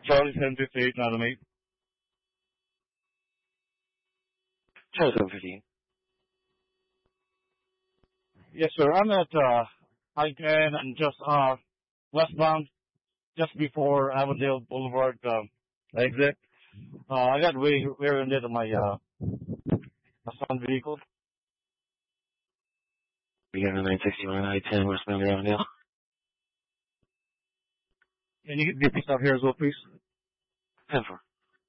Charlie 1058, not a mate. Charlie 715. Yes, sir. I'm at I-10 and just westbound, just before Avondale Boulevard exit. I got rear-ended on my son's vehicle. We got a 961 I-10 westbound Avondale. Can you get me a piece out here as well, please? 10-4.